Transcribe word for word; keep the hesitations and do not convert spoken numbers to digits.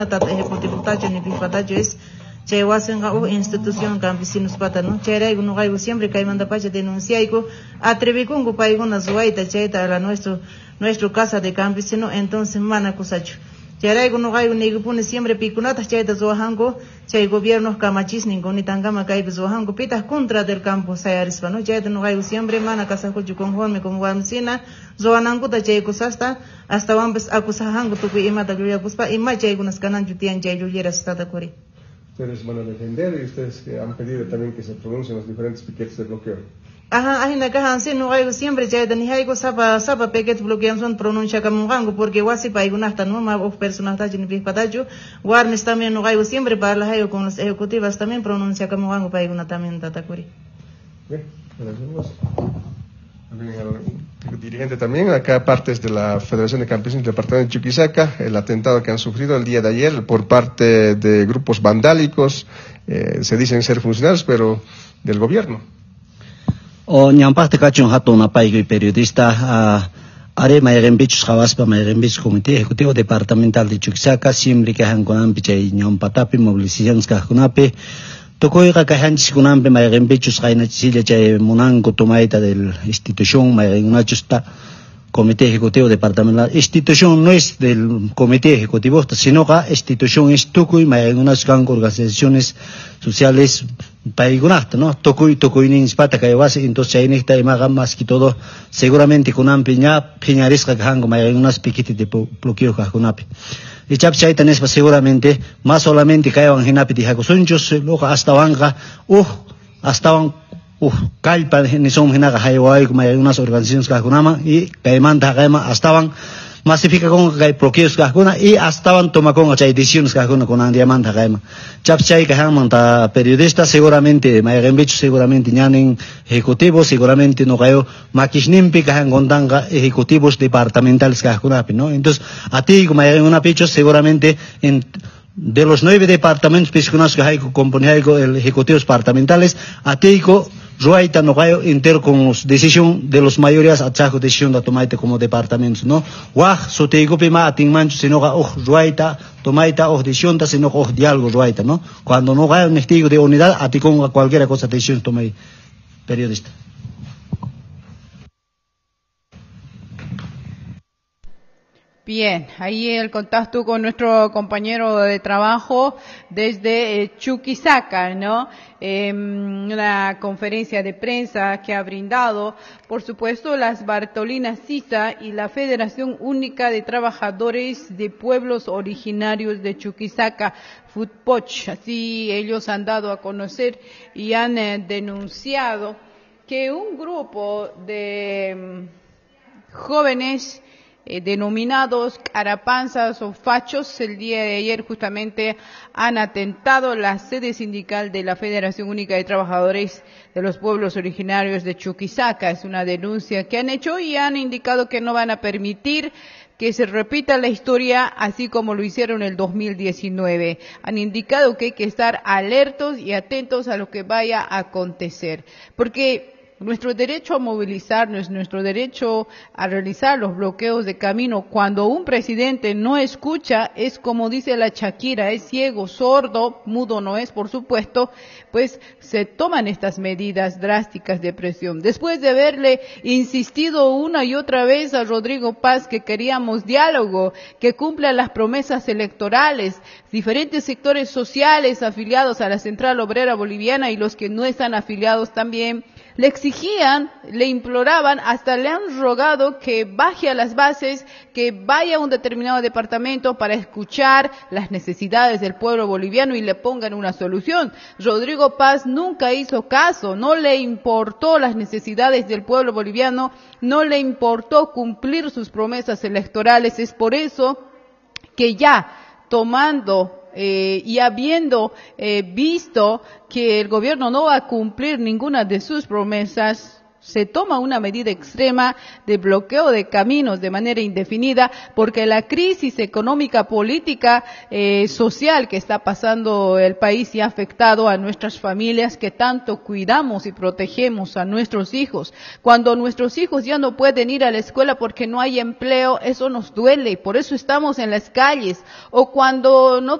Tata ejecutivo tacho ni pipatacho es chay wasenga o institución campesinos pata no chay no hay siempre que manda pacha denuncia y go atrevikungo paigona zuaita chayta la nuestro nuestro casa de campesino entonces mana kusacho chay no hay ni pone siempre picunata chayta zohango chay gobiernos camachis ningún ni tangama kai zohango pitas contra del campo sayarispa no chay no hay siempre mana casa con conforme como vamsina zoanango ta chay kusasta hasta vamos acusahango tu ima ta yuya kuspa ima chay gunas kanan jutian chay yuyera stata kuri. Ustedes van a defender y ustedes que han pedido también que se pronuncien los diferentes piquetes de bloqueo. Ajá, ahí en la caja sí no hay siempre ya de ni hay sapa sapa piquetes bloquean son pronuncia como rango porque wasi pa alguna hasta no más of personas ta ni patacho warnes también no hay siempre para la hay con las ejecutivas también pronuncia como rango pa alguna también tatakuri. Bien, gracias. El dirigente también, acá partes de la Federación de Campesinos del Departamento de Chuquisaca, el atentado que han sufrido el día de ayer por parte de grupos vandálicos, eh, se dicen ser funcionarios, pero del gobierno. O ñamparte cachon hato una paigo y periodista, are mayrenbichos javaspa mayrenbichos comité ejecutivo departamental de Chuquisaca, siempre que han con ampicha y ñampatapi, movilizaciones que hakunapi, Tokoiga kahanchis kunampe mayrenbichos kaina Chile chay munango tomaita del institución mayrenachos comité ejecutivo departamental. Institución no es del comité ejecutivo, sino que institución es Tokoy mayrenachos kango organizaciones sociales paigunasta, ¿no? Tokoy Tokoy ni inspata kayawase entonces ahí necesita imaga más que todo seguramente kunampe ña peñarisca kango mayrenachos piquete de bloqueo kakunapi. Y chapchaita nespa seguramente más solamente caen hinapi de jacosunchos luego hasta banca uh hasta van uh calpa ni son hinaga haywai como hay unas organizaciones que hakunama y caimanta caima hasta van masifica con que bloqueos que hakuna y hasta van toma con chay decisiones que hakuna con andiamanta caima chapchay que manta periodista seguramente mayrenbicho seguramente ñanen ejecutivos seguramente no cayo maquishnimpi que han gondanga ejecutivos departamentales que hakuna no entonces a ti como hay una picho seguramente en de los nueve departamentos piscunas que hay componiendo el ejecutivos departamentales a ti Ruaita no cayo entero con los decisión de los mayorías achaco decisión de tomaite como departamentos, ¿no? Waj, so te digo pima atin mancho, sino que oh, Ruaita, tomaita, oh, decisión, sino que oh, diálogo, Ruaita, ¿no? Cuando no cayo un testigo de unidad, a ti con cualquier cosa decisión tomai periodista. Bien, ahí el contacto con nuestro compañero de trabajo desde eh, Chuquisaca, ¿no? Eh, una conferencia de prensa que ha brindado, por supuesto, las Bartolinas Sisa y la Federación Única de Trabajadores de Pueblos Originarios de Chuquisaca, FUTPOCH. Así ellos han dado a conocer y han eh, denunciado que un grupo de um, jóvenes Eh, denominados carapanzas o fachos, el día de ayer justamente han atentado la sede sindical de la Federación Única de Trabajadores de los Pueblos Originarios de Chuquisaca. Es una denuncia que han hecho y han indicado que no van a permitir que se repita la historia así como lo hicieron en el dos mil diecinueve. Han indicado que hay que estar alertos y atentos a lo que vaya a acontecer, porque nuestro derecho a movilizarnos, nuestro derecho a realizar los bloqueos de camino, cuando un presidente no escucha, es como dice la Shakira, es ciego, sordo, mudo no es, por supuesto, pues se toman estas medidas drásticas de presión. Después de haberle insistido una y otra vez a Rodrigo Paz que queríamos diálogo, que cumpla las promesas electorales, diferentes sectores sociales afiliados a la Central Obrera Boliviana y los que no están afiliados también, le exigían, le imploraban, hasta le han rogado que baje a las bases, que vaya a un determinado departamento para escuchar las necesidades del pueblo boliviano y le pongan una solución. Rodrigo Paz nunca hizo caso, no le importó las necesidades del pueblo boliviano, no le importó cumplir sus promesas electorales. Es por eso que ya tomando Eh, y habiendo eh, visto que el gobierno no va a cumplir ninguna de sus promesas, se toma una medida extrema de bloqueo de caminos de manera indefinida, porque la crisis económica, política, eh, social que está pasando el país y ha afectado a nuestras familias que tanto cuidamos y protegemos a nuestros hijos. Cuando nuestros hijos ya no pueden ir a la escuela porque no hay empleo, eso nos duele y por eso estamos en las calles. O cuando no